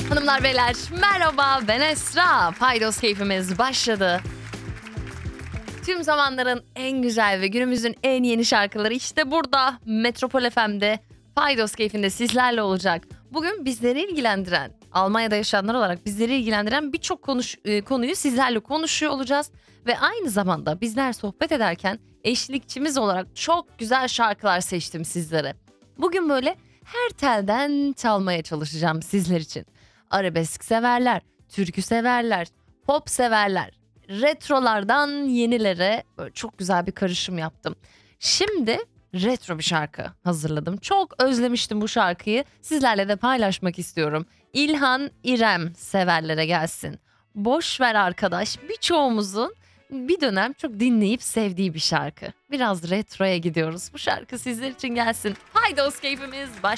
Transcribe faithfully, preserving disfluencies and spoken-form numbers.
Hanımlar beyler merhaba, ben Esra. Paydos keyfimiz başladı. Tüm zamanların en güzel ve günümüzün en yeni şarkıları işte burada Metropol F M'de Paydos keyfinde sizlerle olacak. Bugün bizleri ilgilendiren, Almanya'da yaşayanlar olarak bizleri ilgilendiren birçok konuş, e, konuyu sizlerle konuşuyor olacağız. Ve aynı zamanda bizler sohbet ederken eşlikçimiz olarak çok güzel şarkılar seçtim sizlere. Bugün böyle her telden çalmaya çalışacağım sizler için. Arabesk severler, türkü severler, pop severler, retrolardan yenilere böyle çok güzel bir karışım yaptım. Şimdi retro bir şarkı hazırladım. Çok özlemiştim bu şarkıyı. Sizlerle de paylaşmak istiyorum. İlhan İrem severlere gelsin. Boş ver arkadaş, birçoğumuzun bir dönem çok dinleyip sevdiği bir şarkı. Biraz retroya gidiyoruz. Bu şarkı sizler için gelsin. Haydi os keyfimiz baş.